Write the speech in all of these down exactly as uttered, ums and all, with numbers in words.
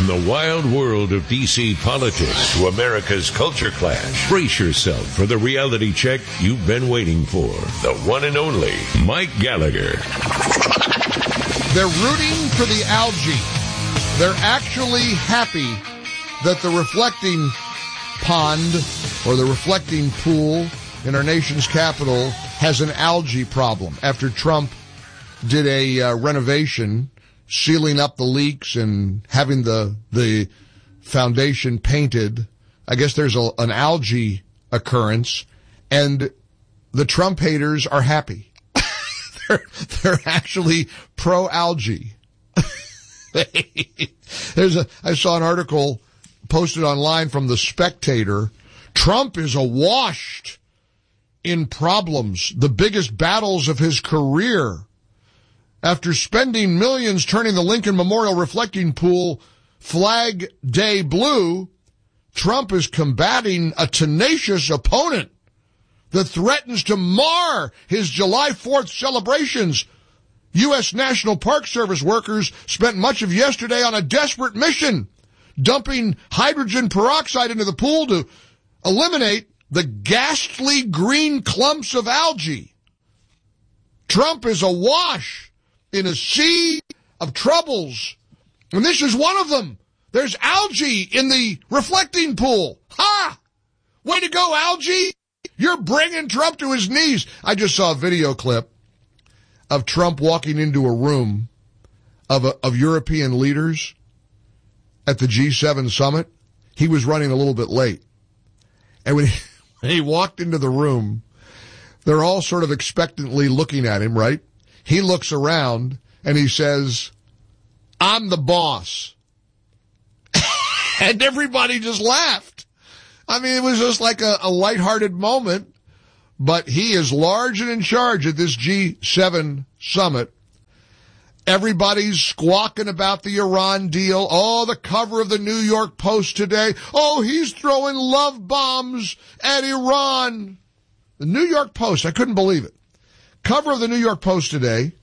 From the wild world of D C politics to America's culture clash, brace yourself for the reality check you've been waiting for. The one and only Mike Gallagher. They're rooting for the algae. They're actually happy that the reflecting pond or the reflecting pool in our nation's capital has an algae problem after Trump did a uh, renovation, sealing up the leaks and having the the foundation painted. I guess there's a, an algae occurrence, and the Trump haters are happy. they're, they're actually pro-algae. There's a, I saw an article posted online from The Spectator. Trump is awash in problems, the biggest battles of his career. After spending millions turning the Lincoln Memorial reflecting pool Flag Day blue, Trump is combating a tenacious opponent that threatens to mar his July fourth celebrations. U S National Park Service workers spent much of yesterday on a desperate mission, dumping hydrogen peroxide into the pool to eliminate the ghastly green clumps of algae. Trump is awash in a sea of troubles, and this is one of them. There's algae in the reflecting pool. Ha! Way to go, algae! You're bringing Trump to his knees. I just saw a video clip of Trump walking into a room of, a, of European leaders at the G seven summit. He was running a little bit late. And when he, when he walked into the room, they're all sort of expectantly looking at him, right? He looks around and he says, "I'm the boss." And everybody just laughed. I mean, it was just like a, a lighthearted moment, but he is large and in charge at this G seven summit. Everybody's squawking about the Iran deal. Oh, the cover of the New York Post today. Oh, he's throwing love bombs at Iran. The New York Post, I couldn't believe it. Cover of the New York Post today.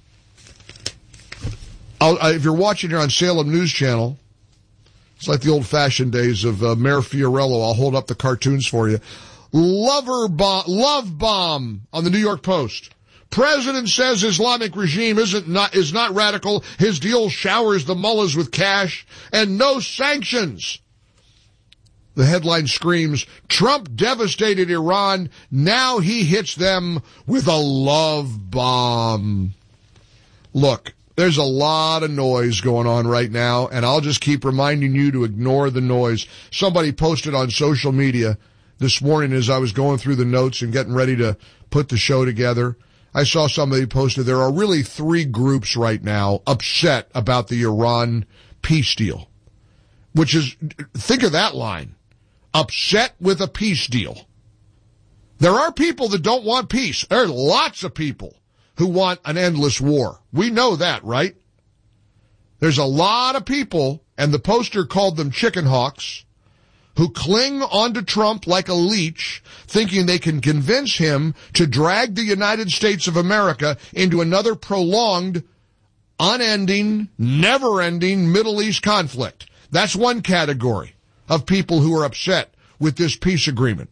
I'll, I, if you're watching here on Salem News Channel, it's like the old-fashioned days of uh, Mayor Fiorello. I'll hold up the cartoons for you. Lover bomb, love bomb on the New York Post. President says Islamic regime isn't not is not radical. His deal showers the mullahs with cash and no sanctions. The headline screams, Trump devastated Iran. Now he hits them with a love bomb. Look, there's a lot of noise going on right now, and I'll just keep reminding you to ignore the noise. Somebody posted on social media this morning as I was going through the notes and getting ready to put the show together. I saw somebody posted there are really three groups right now upset about the Iran peace deal, which is, think of that line, upset with a peace deal. There are people that don't want peace. There are lots of people who want an endless war. We know that, right? There's a lot of people, and the poster called them chicken hawks, who cling onto Trump like a leech, thinking they can convince him to drag the United States of America into another prolonged, unending, never-ending Middle East conflict. That's one category of people who are upset with this peace agreement.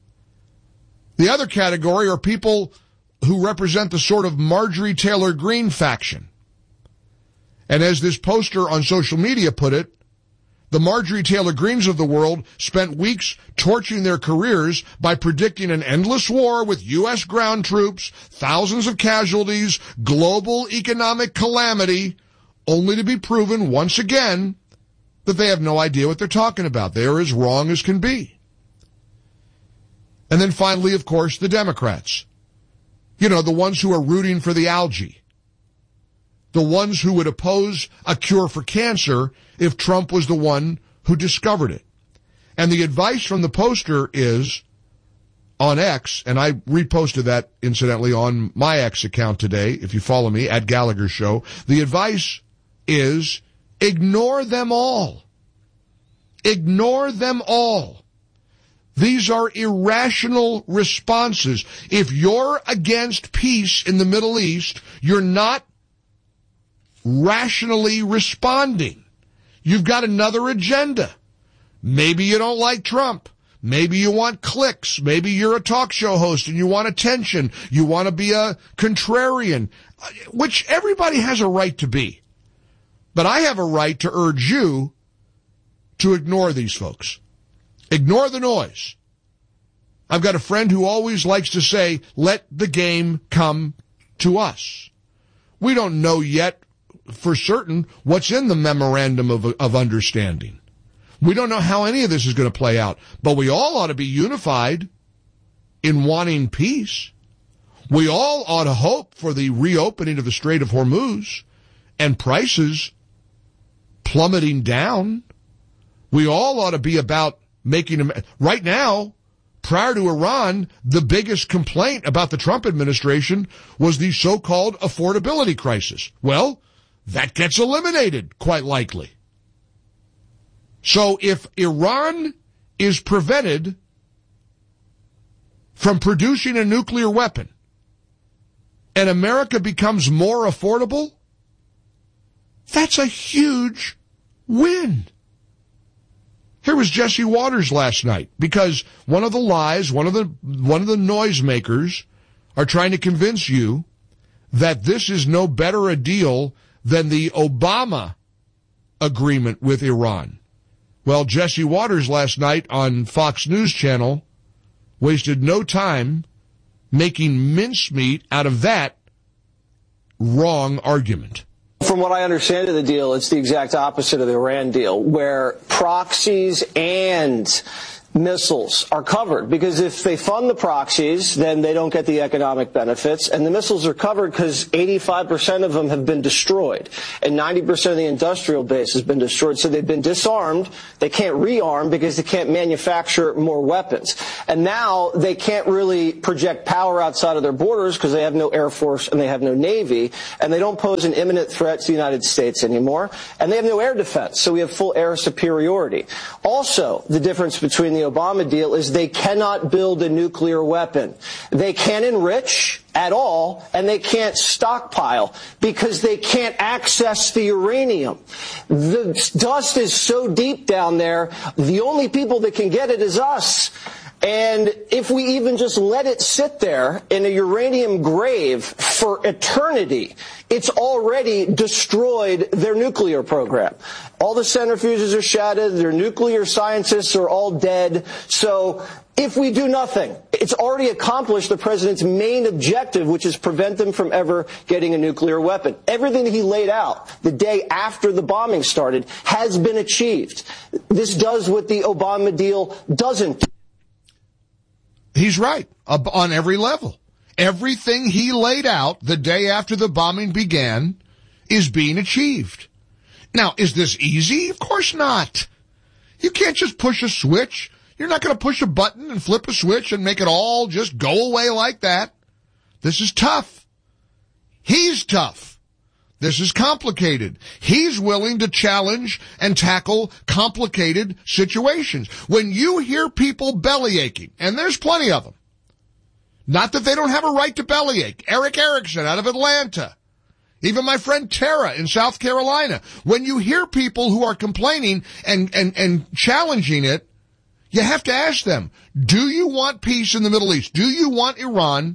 The other category are people who represent the sort of Marjorie Taylor Greene faction. And as this poster on social media put it, the Marjorie Taylor Greenes of the world spent weeks torching their careers by predicting an endless war with U S ground troops, thousands of casualties, global economic calamity, only to be proven once again that they have no idea what they're talking about. They are as wrong as can be. And then finally, of course, the Democrats. You know, the ones who are rooting for the algae. The ones who would oppose a cure for cancer if Trump was the one who discovered it. And the advice from the poster is on X, and I reposted that, incidentally, on my X account today, if you follow me, at Gallagher Show. The advice is ignore them all. Ignore them all. These are irrational responses. If you're against peace in the Middle East, you're not rationally responding. You've got another agenda. Maybe you don't like Trump. Maybe you want clicks. Maybe you're a talk show host and you want attention. You want to be a contrarian, which everybody has a right to be. But I have a right to urge you to ignore these folks. Ignore the noise. I've got a friend who always likes to say, let the game come to us. We don't know yet for certain what's in the memorandum of, of understanding. We don't know how any of this is going to play out, but we all ought to be unified in wanting peace. We all ought to hope for the reopening of the Strait of Hormuz and prices plummeting down. We all ought to be about making them. Right now, prior to Iran, the biggest complaint about the Trump administration was the so-called affordability crisis. Well, that gets eliminated, quite likely. So if Iran is prevented from producing a nuclear weapon and America becomes more affordable, that's a huge win. Here was Jesse Waters last night, because one of the lies, one of the one of the noisemakers are trying to convince you that this is no better a deal than the Obama agreement with Iran. Well, Jesse Waters last night on Fox News Channel wasted no time making mincemeat out of that wrong argument. From what I understand of the deal, it's the exact opposite of the Iran deal, where proxies and missiles are covered, because if they fund the proxies, then they don't get the economic benefits, and the missiles are covered because eighty-five percent of them have been destroyed, and ninety percent of the industrial base has been destroyed, so they've been disarmed. They can't rearm because they can't manufacture more weapons, and now they can't really project power outside of their borders because they have no air force and they have no navy, and they don't pose an imminent threat to the United States anymore, and they have no air defense, so we have full air superiority. Also, the difference between the Obama deal is they cannot build a nuclear weapon. They can't enrich at all, and they can't stockpile because they can't access the uranium. The dust is so deep down there, the only people that can get it is us. And if we even just let it sit there in a uranium grave for eternity, it's already destroyed their nuclear program. All the centrifuges are shattered, their nuclear scientists are all dead. So if we do nothing, it's already accomplished the president's main objective, which is prevent them from ever getting a nuclear weapon. Everything that he laid out the day after the bombing started has been achieved. This does what the Obama deal doesn't do. He's right on every level. Everything he laid out the day after the bombing began is being achieved. Now, is this easy? Of course not. You can't just push a switch. You're not going to push a button and flip a switch and make it all just go away like that. This is tough. He's tough. This is complicated. He's willing to challenge and tackle complicated situations. When you hear people bellyaching, and there's plenty of them, not that they don't have a right to bellyache. Eric Erickson out of Atlanta, even my friend Tara in South Carolina. When you hear people who are complaining and, and, and challenging it, you have to ask them, do you want peace in the Middle East? Do you want Iran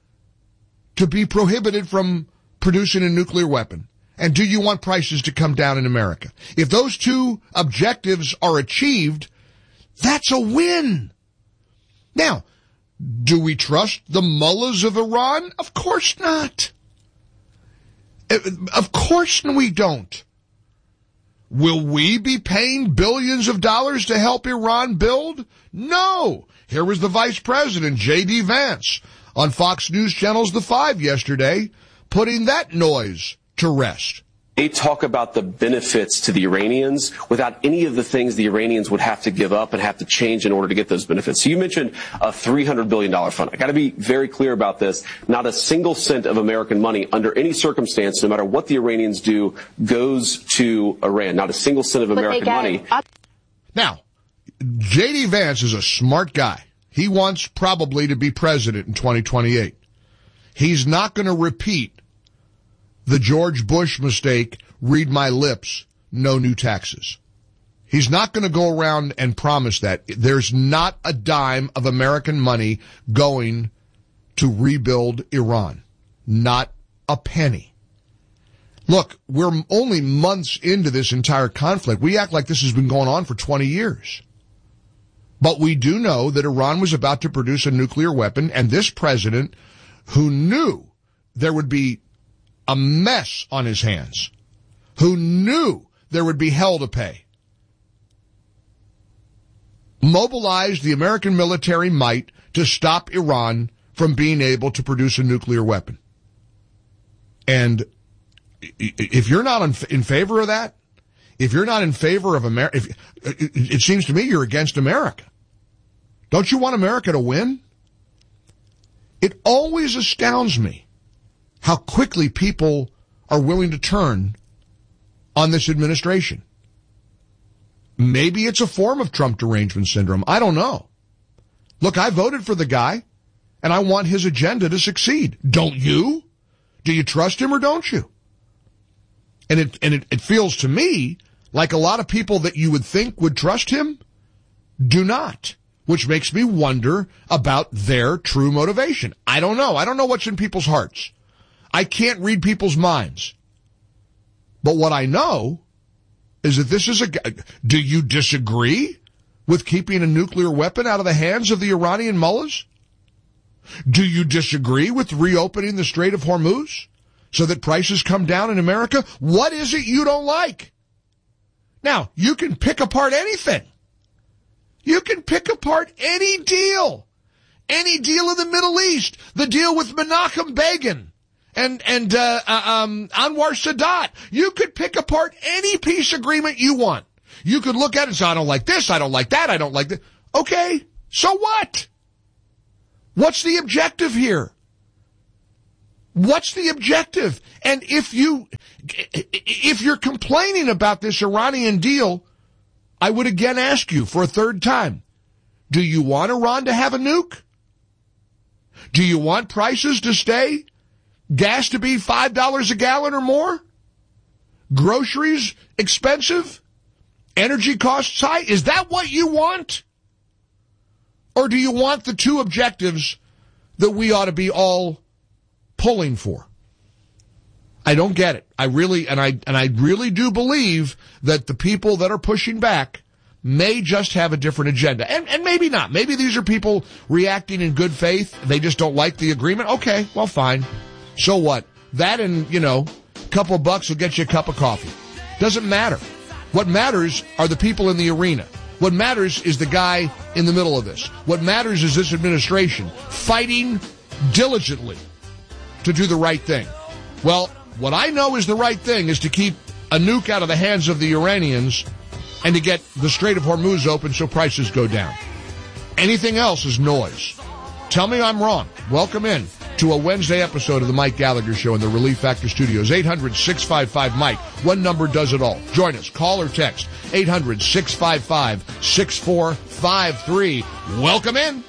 to be prohibited from producing a nuclear weapon? And do you want prices to come down in America? If those two objectives are achieved, that's a win. Now, do we trust the mullahs of Iran? Of course not. Of course we don't. Will we be paying billions of dollars to help Iran build? No. Here was the Vice President, J D Vance, on Fox News Channel's The Five yesterday, putting that noise to rest. They talk about the benefits to the Iranians without any of the things the Iranians would have to give up and have to change in order to get those benefits. So you mentioned a three hundred billion dollars fund. I got to be very clear about this. Not a single cent of American money under any circumstance, no matter what the Iranians do, goes to Iran. Not a single cent of American money. Now, J D Vance is a smart guy. He wants probably to be president in twenty twenty-eight. He's not going to repeat the George Bush mistake, read my lips, no new taxes. He's not going to go around and promise that. There's not a dime of American money going to rebuild Iran. Not a penny. Look, we're only months into this entire conflict. We act like this has been going on for twenty years. But we do know that Iran was about to produce a nuclear weapon, and this president, who knew there would be a mess on his hands, who knew there would be hell to pay, mobilized the American military might to stop Iran from being able to produce a nuclear weapon. And if you're not in favor of that, if you're not in favor of America, it seems to me you're against America. Don't you want America to win? It always astounds me how quickly people are willing to turn on this administration. Maybe it's a form of Trump derangement syndrome. I don't know. Look, I voted for the guy, and I want his agenda to succeed. Don't you? Do you trust him or don't you? And it and it, it feels to me like a lot of people that you would think would trust him do not, which makes me wonder about their true motivation. I don't know. I don't know what's in people's hearts. I can't read people's minds. But what I know is that this is a... Do you disagree with keeping a nuclear weapon out of the hands of the Iranian mullahs? Do you disagree with reopening the Strait of Hormuz so that prices come down in America? What is it you don't like? Now, you can pick apart anything. You can pick apart any deal. Any deal in the Middle East. The deal with Menachem Begin and and uh, um, Anwar Sadat. You could pick apart any peace agreement you want. You could look at it and say, I don't like this, I don't like that, I don't like that. Okay, so what? What's the objective here? What's the objective? And if you, if you're complaining about this Iranian deal, I would again ask you for a third time, do you want Iran to have a nuke? Do you want prices to stay? Gas to be five dollars a gallon or more? Groceries expensive? Energy costs high? Is that what you want? Or do you want the two objectives that we ought to be all pulling for? I don't get it. I really, and I, and I really do believe that the people that are pushing back may just have a different agenda. And, and maybe not. Maybe these are people reacting in good faith. They just don't like the agreement. Okay, well, fine. So what? That and, you know, a couple of bucks will get you a cup of coffee. Doesn't matter. What matters are the people in the arena. What matters is the guy in the middle of this. What matters is this administration fighting diligently to do the right thing. Well, what I know is the right thing is to keep a nuke out of the hands of the Iranians and to get the Strait of Hormuz open so prices go down. Anything else is noise. Tell me I'm wrong. Welcome in to a Wednesday episode of the Mike Gallagher Show in the Relief Factor Studios. eight hundred, six five five, Mike. One number does it all. Join us. Call or text. eight hundred, six five five, six four five three. Welcome in.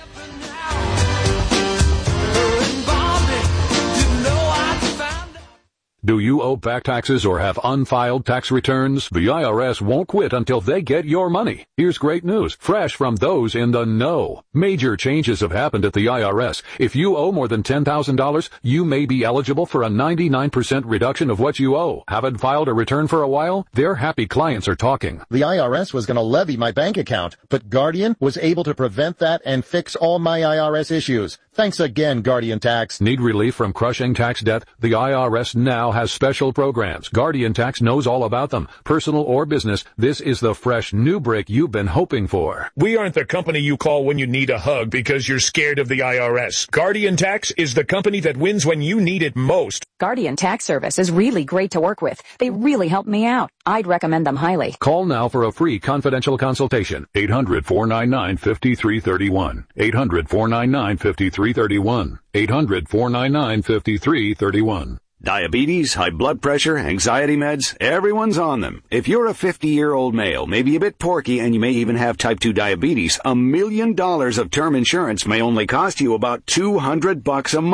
Do you owe back taxes or have unfiled tax returns? The I R S won't quit until they get your money. Here's great news, fresh from those in the know. Major changes have happened at the I R S. If you owe more than ten thousand dollars, you may be eligible for a ninety-nine percent reduction of what you owe. Haven't filed a return for a while? Their happy clients are talking. The I R S was going to levy my bank account, but Guardian was able to prevent that and fix all my I R S issues. Thanks again, Guardian Tax. Need relief from crushing tax debt? The I R S now has special programs. Guardian Tax knows all about them. Personal or business, this is the fresh new break you've been hoping for. We aren't the company you call when you need a hug because you're scared of the I R S. Guardian Tax is the company that wins when you need it most. Guardian Tax Service is really great to work with. They really helped me out. I'd recommend them highly. Call now for a free confidential consultation. eight hundred, four nine nine, five three three one. eight hundred, four nine nine, five three three one. eight hundred, four nine nine, five three three one. Diabetes, high blood pressure, anxiety meds, everyone's on them. If you're a fifty-year-old male, maybe a bit porky, and you may even have type two diabetes, a million dollars of term insurance may only cost you about two hundred bucks a month.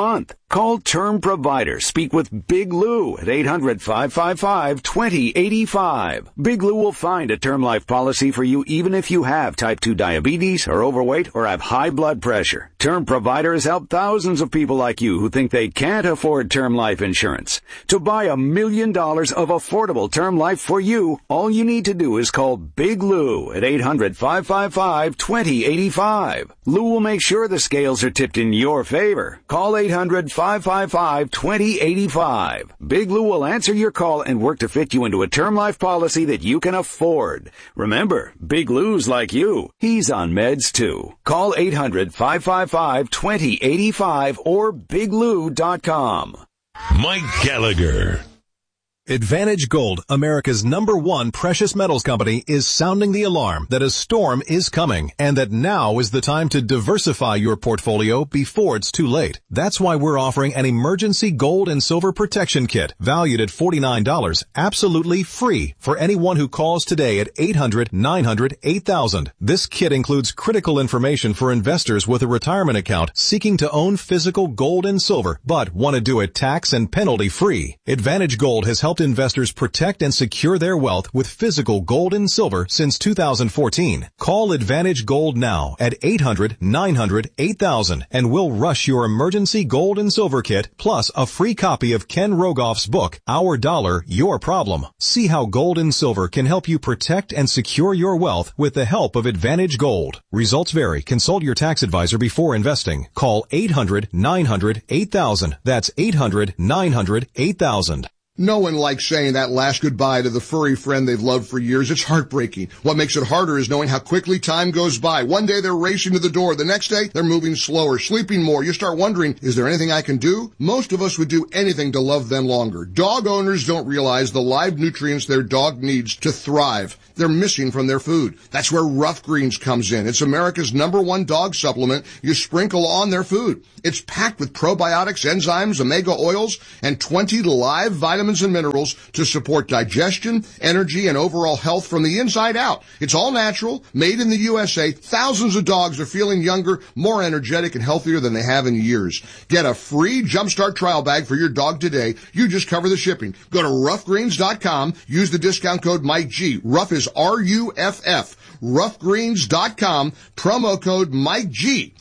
Call Term Provider. Speak with Big Lou at eight hundred, five five five, two zero eight five. Big Lou will find a term life policy for you even if you have type two diabetes, are overweight, or have high blood pressure. Term Provider has helped thousands of people like you who think they can't afford term life insurance. To buy a million dollars of affordable term life for you, all you need to do is call Big Lou at eight hundred, five five five, two zero eight five. Lou will make sure the scales are tipped in your favor. Call eight hundred, five five five, two zero eight five. Big Lou will answer your call and work to fit you into a term life policy that you can afford. Remember, Big Lou's like you. He's on meds too. Call eight hundred, five five five, two zero eight five or big lou dot com. Mike Gallagher. Advantage Gold, America's number one precious metals company, is sounding the alarm that a storm is coming and that now is the time to diversify your portfolio before it's too late. That's why we're offering an emergency gold and silver protection kit valued at forty-nine dollars, absolutely free for anyone who calls today at eight hundred, nine hundred, eight thousand. This kit includes critical information for investors with a retirement account seeking to own physical gold and silver but want to do it tax and penalty free. Advantage Gold has helped investors protect and secure their wealth with physical gold and silver since two thousand fourteen. Call Advantage Gold now at eight hundred, nine hundred, eight thousand and we'll rush your emergency gold and silver kit plus a free copy of Ken Rogoff's book, Our Dollar, Your Problem. See how gold and silver can help you protect and secure your wealth with the help of Advantage Gold. Results vary. Consult your tax advisor before investing. Call eight hundred, nine hundred, eight thousand. That's eight hundred, nine hundred, eight thousand. No one likes saying that last goodbye to the furry friend they've loved for years. It's heartbreaking. What makes it harder is knowing how quickly time goes by. One day they're racing to the door. The next day they're moving slower, sleeping more. You start wondering, is there anything I can do? Most of us would do anything to love them longer. Dog owners don't realize the live nutrients their dog needs to thrive. They're missing from their food. That's where Rough Greens comes in. It's America's number one dog supplement you sprinkle on their food. It's packed with probiotics, enzymes, omega oils, and twenty live vitamins and minerals to support digestion, energy, and overall health from the inside out. It's all natural, made in the U S A. Thousands of dogs are feeling younger, more energetic, and healthier than they have in years. Get a free Jumpstart trial bag for your dog today. You just cover the shipping. Go to rough greens dot com. Use the discount code Mike G. Rough is R U F F. rough greens dot com. Promo code Mike G.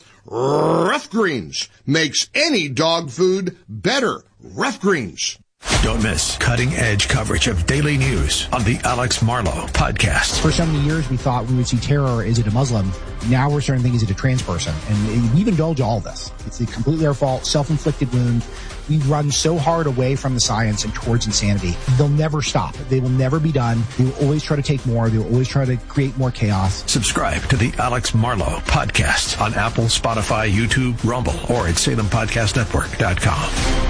Rough Greens makes any dog food better. Rough Greens. Don't miss cutting-edge coverage of daily news on the Alex Marlow Podcast. For so many years, we thought we would see terror. Is it a Muslim? Now we're starting to think, is it a trans person? And we've indulged all of this. It's completely our fault, self-inflicted wound. We've run so hard away from the science and towards insanity. They'll never stop. They will never be done. They will always try to take more. They will always try to create more chaos. Subscribe to the Alex Marlow Podcast on Apple, Spotify, YouTube, Rumble, or at salem podcast network dot com.